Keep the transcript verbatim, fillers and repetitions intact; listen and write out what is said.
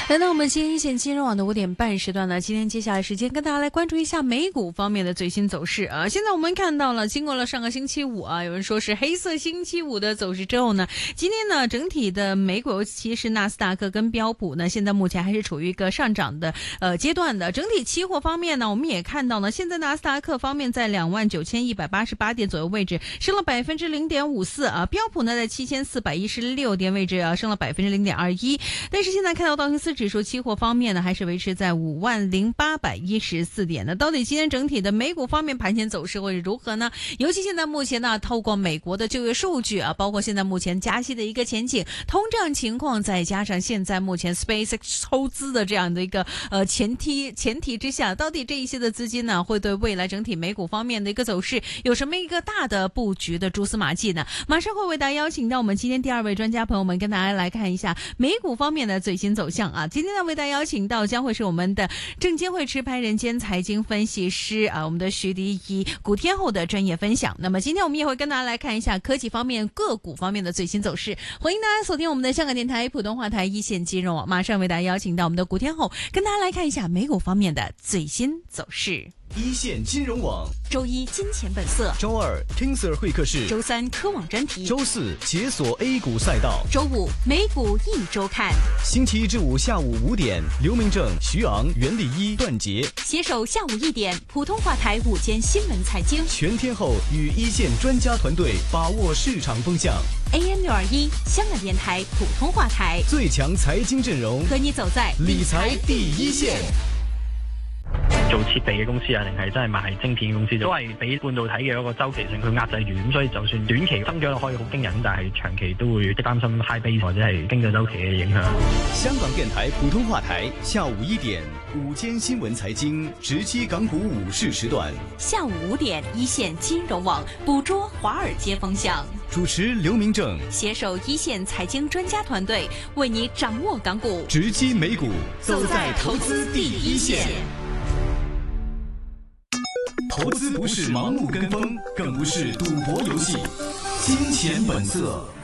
来到我们今天一线金融网的五点半时段呢，今天接下来时间跟大家来关注一下美股方面的最新走势啊。现在我们看到了，经过了上个星期五啊，有人说是黑色星期五的走势之后呢，今天呢整体的美股，尤其是纳斯达克跟标普呢，现在目前还是处于一个上涨的呃阶段的。整体期货方面呢，我们也看到呢，现在纳斯达克方面在两万九千一百八十八点左右位置，升了百分之零点五四啊。标普呢在七千四百一十六点位置啊，升了百分之零点二一。但是现在看到道琼斯指数期货方面呢，还是维持在五万零八百一十四点的。到底今天整体的美股方面盘前走势会是如何呢？尤其现在目前呢，透过美国的就业数据啊，包括现在目前加息的一个前景、通胀情况，再加上现在目前 SpaceX 抽资的这样的一个呃前提前提之下，到底这一些的资金呢，会对未来整体美股方面的一个走势有什么一个大的布局的蛛丝马迹呢？马上会为大家邀请到我们今天第二位专家朋友们，跟大家来看一下美股方面的最新走向啊。今天呢，为大家邀请到将会是我们的证监会持牌人兼财经分析师啊，我们的徐迪一古天后的专业分享。那么今天我们也会跟大家来看一下科技方面、个股方面的最新走势。欢迎大家锁定我们的香港电台普通话台一线金融网，马上为大家邀请到我们的古天后，跟大家来看一下美股方面的最新走势。 一线金融网， 周一金钱本色， 周二 King Sir 会客室， 周三科网专题， 周四解锁 A 股赛道， 周五美股一周看。 星期一至五下午五点，刘明正、徐昂、袁立一、段杰携手下午一点，普通话台午间新闻财经， 全天候与一线专家团队把握市场风向。 A M 六二一香港電台普通話台， 最強財經陣容， 和你走在理財第一線。 做設備嘅公司啊，定係真係賣晶片嘅公司，都係俾半導體嘅一個周期性去壓制住，咁所以就算短期增長可以好驚人，但係長期都會擔心 high base 或者係經濟周期嘅影響。 香港電台普通話台下午一點午間新聞財經直擊港股午市時段， 下午五點一線金融網捕捉華爾街風向。 主持劉明正， 攜手一線財經專家團隊，為你掌握港股， 直擊美股，走在投資第一線。投資不是盲目跟風，更不是賭博遊戲，金錢本色。